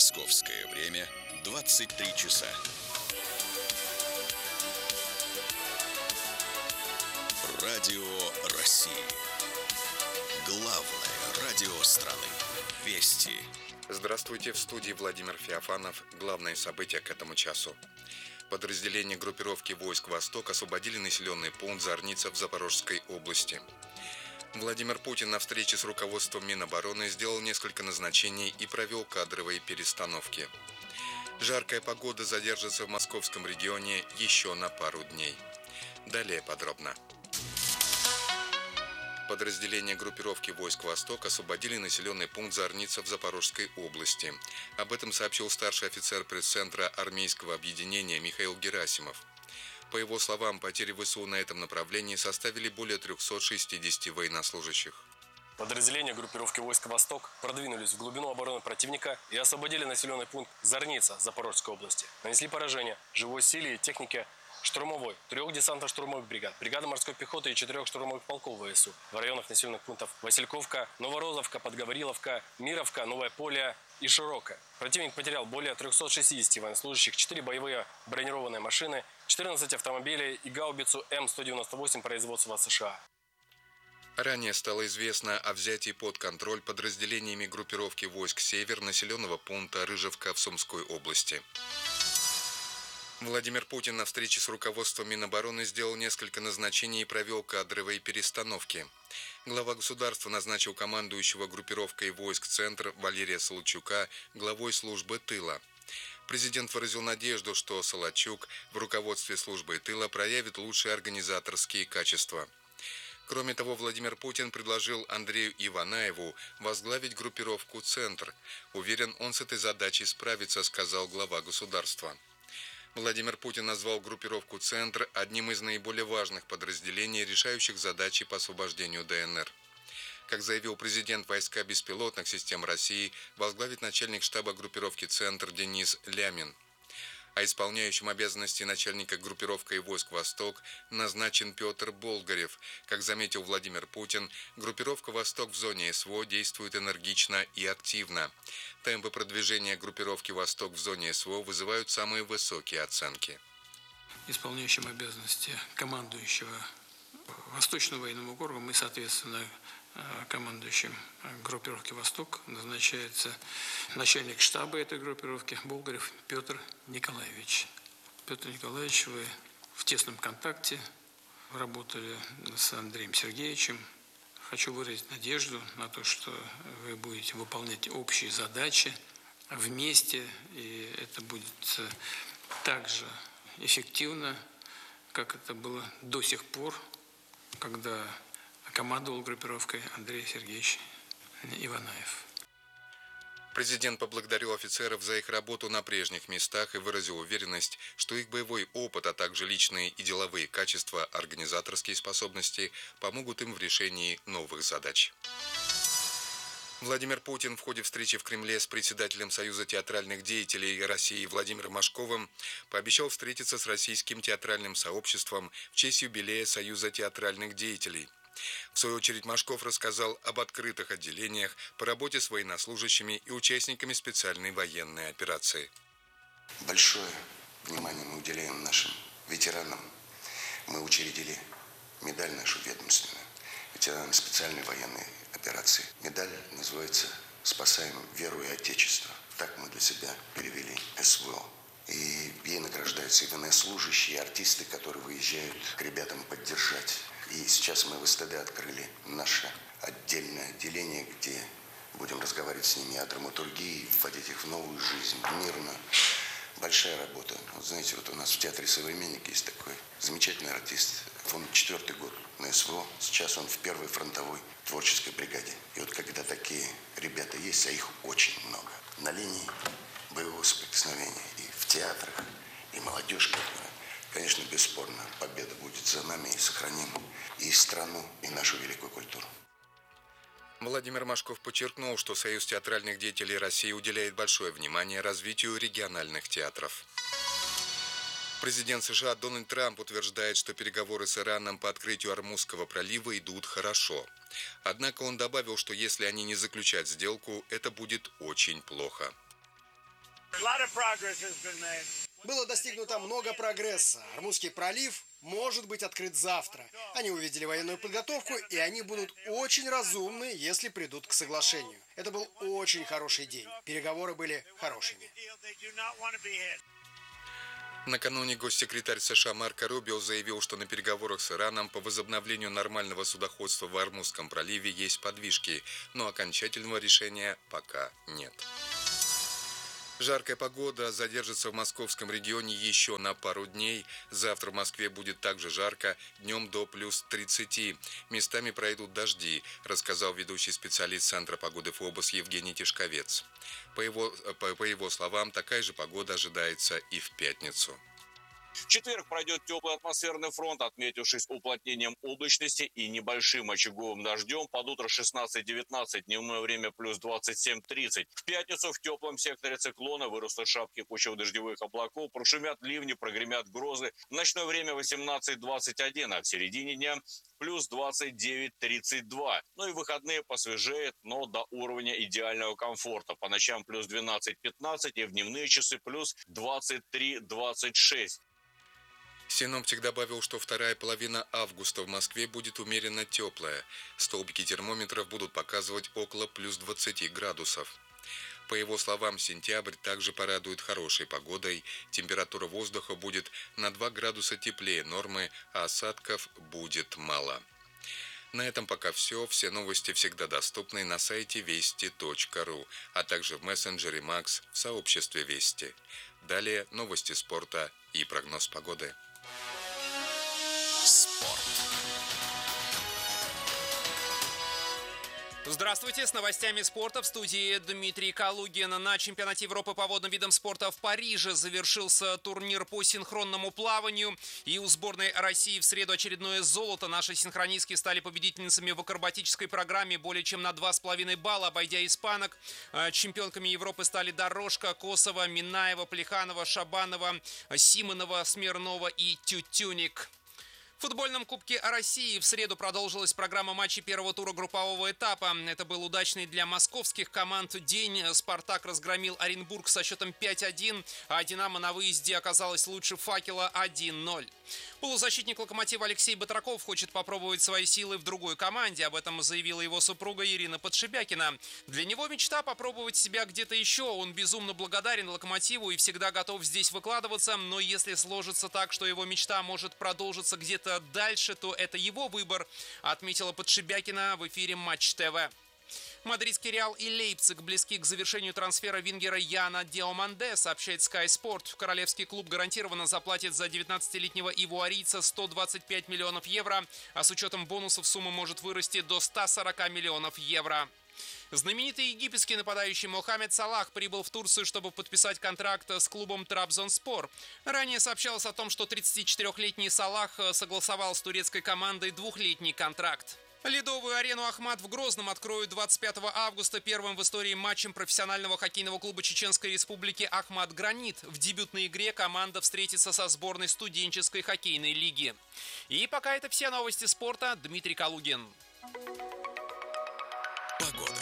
Московское время 23 часа. Радио России. Главное радио страны. Вести. Здравствуйте, в студии Владимир Феофанов. Главные события к этому часу. Подразделения группировки войск «Восток» освободили населенный пункт Зорница в Запорожской области. Владимир Путин на встрече с руководством Минобороны сделал несколько назначений и провел кадровые перестановки. Жаркая погода задержится в московском регионе еще на пару дней. Далее подробно. Подразделения группировки войск «Восток» освободили населенный пункт Зорница в Запорожской области. Об этом сообщил старший офицер пресс-центра армейского объединения Михаил Герасимов. По его словам, потери ВСУ на этом направлении составили более 360 военнослужащих. Подразделения группировки войск «Восток» продвинулись в глубину обороны противника и освободили населенный пункт Зорница Запорожской области. Нанесли поражение живой силе и технике штурмовой, 3 десантно-штурмовых бригад, бригады морской пехоты и 4 штурмовых полков ВСУ в районах населенных пунктов Васильковка, Новорозовка, Подгавриловка, Мировка, Новое Поле и Широкое. Противник потерял более 360 военнослужащих, 4 боевые бронированные машины, 14 автомобилей и гаубицу М198 производства США. Ранее стало известно о взятии под контроль подразделениями группировки войск «Север» населенного пункта Рыжевка в Сумской области. Владимир Путин на встрече с руководством Минобороны сделал несколько назначений и провел кадровые перестановки. Глава государства назначил командующего группировкой войск «Центр» Валерия Солодчука главой службы тыла. Президент выразил надежду, что Солодчук в руководстве службы тыла проявит лучшие организаторские качества. Кроме того, Владимир Путин предложил Андрею Иванаеву возглавить группировку «Центр». Уверен, он с этой задачей справится, сказал глава государства. Владимир Путин назвал группировку «Центр» одним из наиболее важных подразделений, решающих задачи по освобождению ДНР. Как заявил президент, войска беспилотных систем России возглавит начальник штаба группировки «Центр» Денис Лямин. А исполняющим обязанности начальника группировки войск «Восток» назначен Петр Болгарев. Как заметил Владимир Путин, группировка «Восток» в зоне СВО действует энергично и активно. Темпы продвижения группировки «Восток» в зоне СВО вызывают самые высокие оценки. Исполняющим обязанности командующего Восточным военным округом и, соответственно, командующим группировки «Восток» назначается начальник штаба этой группировки Болгарев Петр Николаевич. Петр Николаевич, вы в тесном контакте работали с Андреем Сергеевичем. Хочу выразить надежду на то, что вы будете выполнять общие задачи вместе, и это будет так же эффективно, как это было до сих пор, когда командовал группировкой Андрей Сергеевич Иванаев. Президент поблагодарил офицеров за их работу на прежних местах и выразил уверенность, что их боевой опыт, а также личные и деловые качества, организаторские способности помогут им в решении новых задач. Владимир Путин в ходе встречи в Кремле с председателем Союза театральных деятелей России Владимиром Машковым пообещал встретиться с российским театральным сообществом в честь юбилея Союза театральных деятелей. В свою очередь Машков рассказал об открытых отделениях по работе с военнослужащими и участниками специальной военной операции. Большое внимание мы уделяем нашим ветеранам. Мы учредили медаль нашу ведомственную, ветеранам специальной военной операции. Медаль называется «Спасаем веру и Отечество». Так мы для себя перевели СВО. И ей награждаются и военнослужащие, и артисты, которые выезжают к ребятам поддержать. И сейчас мы в СТД открыли наше отдельное отделение, где будем разговаривать с ними о драматургии, вводить их в новую жизнь, мирно. Большая работа. Вот знаете, вот у нас в театре «Современник» есть такой замечательный артист. Он 4-й год на СВО, сейчас он в 1-й фронтовой творческой бригаде. И вот когда такие ребята есть, а их очень много, на линии боевого соприкосновения и в театрах, и молодежь, которая, конечно, бесспорно, победа будет за нами, и сохраним и страну, и нашу великую культуру. Владимир Машков подчеркнул, что Союз театральных деятелей России уделяет большое внимание развитию региональных театров. Президент США Дональд Трамп утверждает, что переговоры с Ираном по открытию Ормузского пролива идут хорошо. Однако он добавил, что если они не заключат сделку, это будет очень плохо. Было достигнуто много прогресса. Армузский пролив может быть открыт завтра. Они увидели военную подготовку, и они будут очень разумны, если придут к соглашению. Это был очень хороший день. Переговоры были хорошими. Накануне госсекретарь США Марко Рубио заявил, что на переговорах с Ираном по возобновлению нормального судоходства в Ормузском проливе есть подвижки, но окончательного решения пока нет. Жаркая погода задержится в московском регионе еще на пару дней. Завтра в Москве будет также жарко, днем до плюс 30. Местами пройдут дожди, рассказал ведущий специалист Центра погоды ФОБОС Евгений Тишковец. По его словам, такая же погода ожидается и в пятницу. В четверг пройдет теплый атмосферный фронт, отметившись уплотнением облачности и небольшим очаговым дождем. Под утро 16-19, дневное время плюс 27-30. В пятницу в теплом секторе циклона вырастут шапки кучево-дождевых облаков, прошумят ливни, прогремят грозы. В ночное время 18-21, а в середине дня плюс 29-32. Ну и выходные посвежеет, но до уровня идеального комфорта. По ночам плюс 12-15 и в дневные часы плюс 23-26. Синоптик добавил, что вторая половина августа в Москве будет умеренно теплая. Столбики термометров будут показывать около плюс 20 градусов. По его словам, сентябрь также порадует хорошей погодой. Температура воздуха будет на 2 градуса теплее нормы, а осадков будет мало. На этом пока все. Все новости всегда доступны на сайте вести.ру, а также в мессенджере Макс в сообществе Вести. Далее новости спорта и прогноз погоды. Спорт. Здравствуйте, с новостями спорта в студии Дмитрий Калугин. На чемпионате Европы по водным видам спорта в Париже завершился турнир по синхронному плаванию. И у сборной России в среду очередное золото. Наши синхронистки стали победительницами в акробатической программе более чем на 2,5 балла, обойдя испанок. Чемпионками Европы стали Дорожка, Косова, Минаева, Плеханова, Шабанова, Симонова, Смирнова и Тютюник. В футбольном Кубке России в среду продолжилась программа матчей первого тура группового этапа. Это был удачный для московских команд день. «Спартак» разгромил Оренбург со счетом 5-1, а «Динамо» на выезде оказалось лучше «Факела» 1-0. Полузащитник «Локомотива» Алексей Батраков хочет попробовать свои силы в другой команде. Об этом заявила его супруга Ирина Подшибякина. Для него мечта попробовать себя где-то еще. Он безумно благодарен «Локомотиву» и всегда готов здесь выкладываться. Но если сложится так, что его мечта может продолжиться где-то дальше, то это его выбор, отметила Подшибякина в эфире Матч ТВ. Мадридский «Реал» и «Лейпциг» близки к завершению трансфера вингера Яна Диоманде, сообщает Sky Sport. Королевский клуб гарантированно заплатит за 19-летнего ивуарийца 125 миллионов евро, а с учетом бонусов сумма может вырасти до 140 миллионов евро. Знаменитый египетский нападающий Мохаммед Салах прибыл в Турцию, чтобы подписать контракт с клубом Трабзонспор. Ранее сообщалось о том, что 34-летний Салах согласовал с турецкой командой 2-летний контракт. Ледовую арену «Ахмат» в Грозном откроют 25 августа первым в истории матчем профессионального хоккейного клуба Чеченской Республики «Ахмат Гранит». В дебютной игре команда встретится со сборной студенческой хоккейной лиги. И пока это все новости спорта. Дмитрий Калугин. Погода.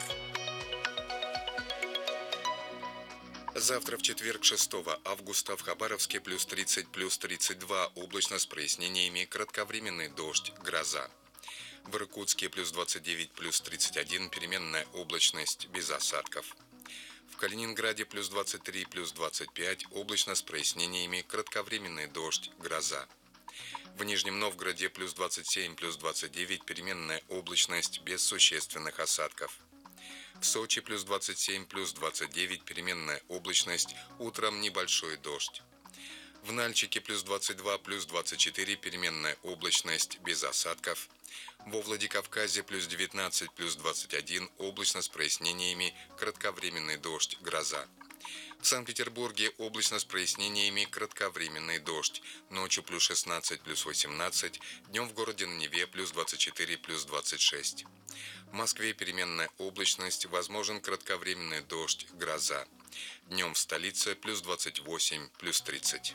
Завтра в четверг, 6 августа, в Хабаровске плюс 30, плюс 32, облачно с прояснениями, кратковременный дождь, гроза. В Иркутске плюс 29, плюс 31, переменная облачность, без осадков. В Калининграде плюс 23, плюс 25, облачно с прояснениями, кратковременный дождь, гроза. В Нижнем Новгороде плюс 27, плюс 29, переменная облачность, без существенных осадков. В Сочи плюс 27, плюс 29, переменная облачность, утром небольшой дождь. В Нальчике плюс 22, плюс 24, переменная облачность, без осадков. Во Владикавказе плюс 19, плюс 21, облачно с прояснениями, кратковременный дождь, гроза. В Санкт-Петербурге облачно с прояснениями, кратковременный дождь. Ночью плюс 16, плюс 18, днем в городе на Неве плюс 24, плюс 26. В Москве переменная облачность, возможен кратковременный дождь, гроза. Днем в столице плюс 28, плюс 30.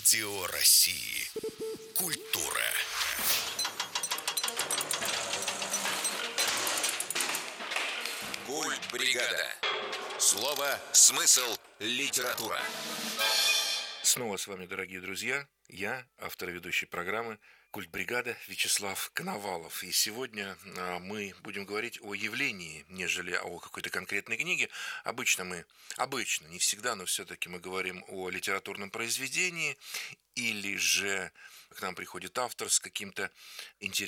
Радио России. Культура. Культбригада. Слово, смысл, литература. Снова с вами, дорогие друзья, я, автор и ведущий программы «Культбригада» Вячеслав Коновалов. И сегодня мы будем говорить о явлении, нежели о какой-то конкретной книге. Обычно, не всегда, но все-таки мы говорим о литературном произведении, или же к нам приходит автор с каким-то интересным